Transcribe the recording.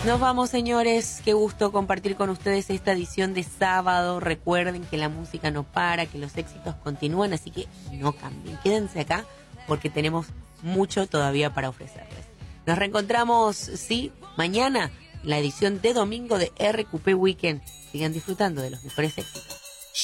Nos vamos, señores. Qué gusto compartir con ustedes esta edición de sábado. Recuerden que la música no para, que los éxitos continúan, así que no cambien. Quédense acá porque tenemos mucho todavía para ofrecerles. Nos reencontramos, sí, mañana, la edición de domingo de RQP Weekend. Sigan disfrutando de los mejores éxitos.